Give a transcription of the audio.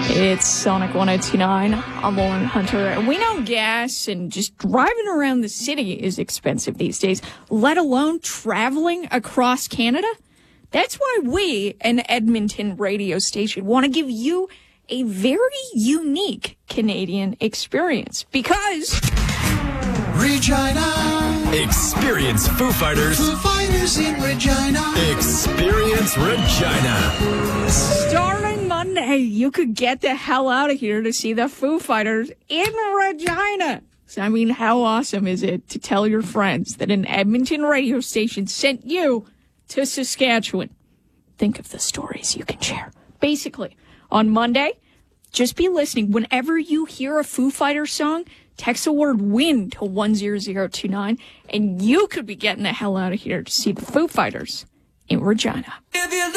It's Sonic 1029. I'm Lauren Hunter. We know gas and just driving around the city is expensive these days, let alone traveling across Canada. That's why we, an Edmonton radio station, want to give you a very unique Canadian experience because Regina. Experience Foo Fighters. Foo Fighters in Regina. Experience Regina. starting Monday, you could get the hell out of here to see the Foo Fighters in Regina. So, I mean, how awesome is it to tell your friends that an Edmonton radio station sent you to Saskatchewan? Think of the stories you can share. Basically, on Monday, just be listening. Whenever you hear a Foo Fighters song, text the word WIN to 10029, and you could be getting the hell out of here to see the Foo Fighters in Regina.